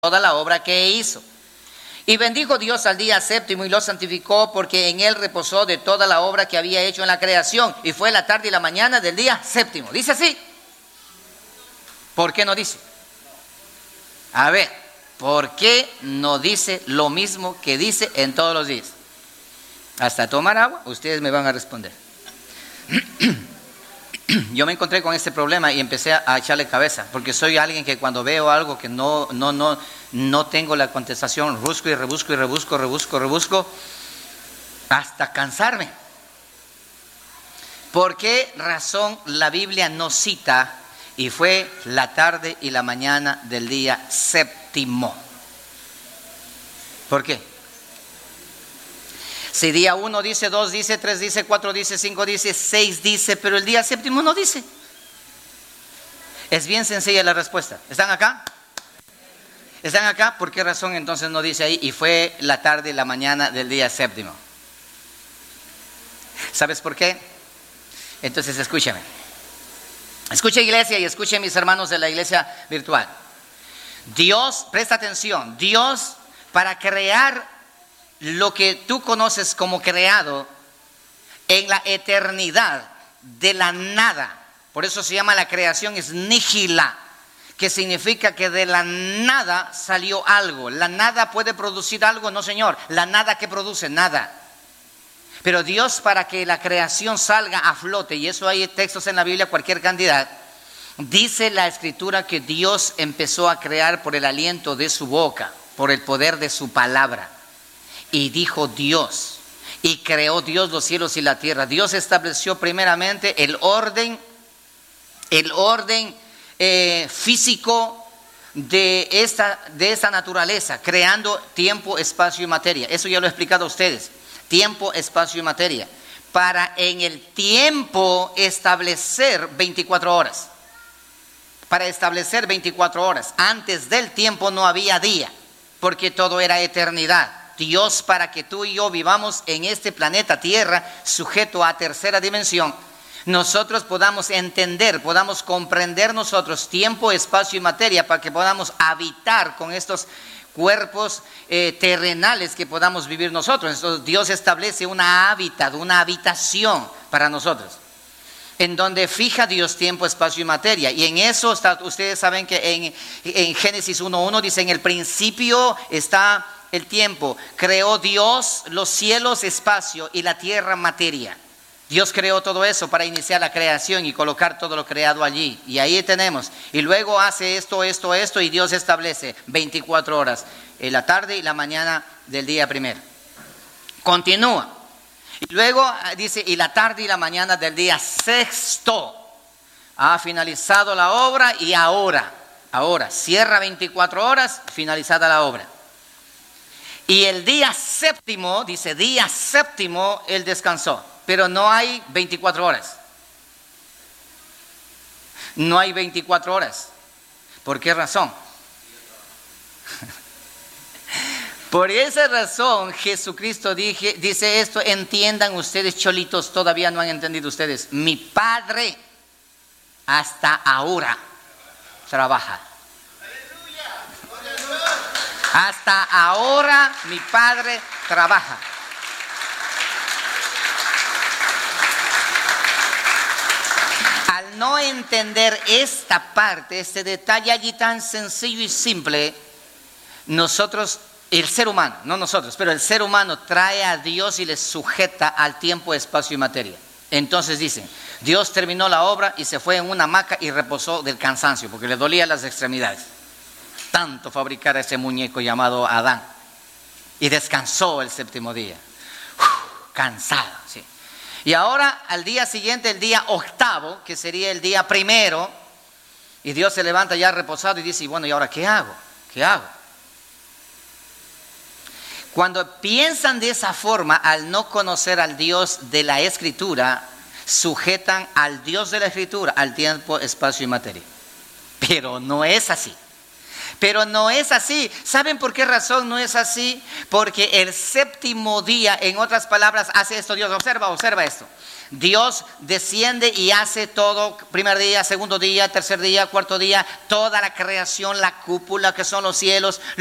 toda la obra que hizo. Y bendijo Dios al día séptimo y lo santificó, porque en él reposó de toda la obra que había hecho en la creación. Y fue la tarde y la mañana del día séptimo. ¿Dice así? ¿Por qué no dice? A ver, ¿por qué no dice lo mismo que dice en todos los días? Hasta tomar agua, ustedes me van a responder. Yo me encontré con este problema y empecé a echarle cabeza, porque soy alguien que cuando veo algo que no tengo la contestación, busco y rebusco, hasta cansarme. ¿Por qué razón la Biblia no cita y fue la tarde y la mañana del día séptimo? ¿Por qué? Si día 1 dice, 2 dice, 3 dice, 4 dice, 5 dice, 6 dice, pero el día séptimo no dice. Es bien sencilla la respuesta. ¿Están acá? ¿Están acá? ¿Por qué razón entonces no dice ahí y fue la tarde y la mañana del día séptimo? ¿Sabes por qué? Entonces escúchame. Escucha, iglesia, y escuchen mis hermanos de la iglesia virtual. Dios, presta atención, Dios para crear lo que tú conoces como creado en la eternidad de la nada. Por eso se llama la creación, es nígila, que significa que de la nada salió algo. La nada puede producir algo, no señor, la nada que produce nada. Pero Dios, para que la creación salga a flote, y eso hay textos en la Biblia, cualquier cantidad, dice la Escritura que Dios empezó a crear por el aliento de su boca, por el poder de su palabra. Y dijo Dios, y creó Dios los cielos y la tierra. Dios estableció primeramente el orden físico de esta naturaleza, creando tiempo, espacio y materia. Eso ya lo he explicado a ustedes. Tiempo, espacio y materia. Para en el tiempo establecer 24 horas. Para establecer 24 horas. Antes del tiempo no había día, porque todo era eternidad. Dios, para que tú y yo vivamos en este planeta Tierra, sujeto a tercera dimensión, nosotros podamos entender, podamos comprender nosotros tiempo, espacio y materia, para que podamos habitar con estos cuerpos terrenales que podamos vivir nosotros. Entonces, Dios establece una habitación para nosotros, en donde fija Dios tiempo, espacio y materia. Y en eso está, ustedes saben que en Génesis 1:1 dice, en el principio está el tiempo. Creó Dios los cielos, espacio, y la tierra, materia. Dios creó todo eso para iniciar la creación y colocar todo lo creado allí. Y ahí tenemos. Y luego hace esto, y Dios establece 24 horas, en la tarde y la mañana del día primero. Continúa. Y luego dice, y la tarde y la mañana del día sexto. Ha finalizado la obra y ahora cierra 24 horas, finalizada la obra. Y el día séptimo, dice día séptimo, él descansó. Pero no hay 24 horas. No hay 24 horas. ¿Por qué razón? Por esa razón Jesucristo dice esto, entiendan ustedes, cholitos, todavía no han entendido ustedes. Mi Padre hasta ahora trabaja. Hasta ahora mi Padre trabaja. Al no entender esta parte, este detalle allí tan sencillo y simple, nosotros, el ser humano, no nosotros, pero el ser humano trae a Dios y le sujeta al tiempo, espacio y materia. Entonces dicen, Dios terminó la obra y se fue en una hamaca y reposó del cansancio, porque le dolían las extremidades. Tanto fabricar ese muñeco llamado Adán. Y descansó el séptimo día. Cansado, sí. Y ahora al día siguiente, el día octavo, que sería el día primero, y Dios se levanta ya reposado y dice, bueno, ¿y ahora qué hago? ¿Qué hago? Cuando piensan de esa forma, al no conocer al Dios de la Escritura, sujetan al Dios de la Escritura al tiempo, espacio y materia. Pero no es así. Pero no es así. ¿Saben por qué razón no es así? Porque el séptimo día, en otras palabras, hace esto Dios. Observa esto. Dios desciende y hace todo, primer día, segundo día, tercer día, cuarto día, toda la creación, la cúpula que son los cielos,